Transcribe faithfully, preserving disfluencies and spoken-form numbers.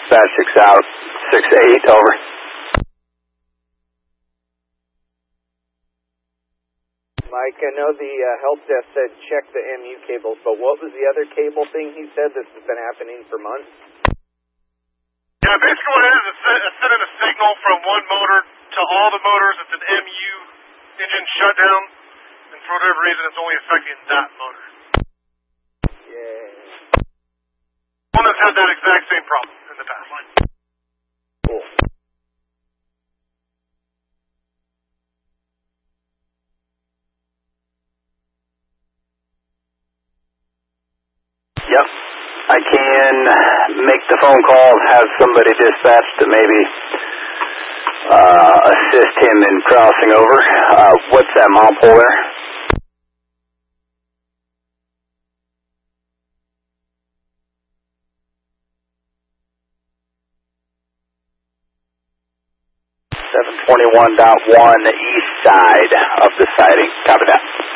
dispatch six out, six eight, over. Mike, I know the uh, help desk said check the M U cables, but what was the other cable thing he said? This has been happening for months? Yeah, basically what it is, it's, it's sending a signal from one motor to all the motors. It's an M U engine shutdown, and for whatever reason, it's only affecting that motor. Yeah. One that's had that exact same problem in the past. Cool. Yep. I can make the phone call, have somebody dispatched to maybe uh, assist him in crossing over. Uh, what's that mile pole there? seven twenty-one point one east side of the siding. Copy that.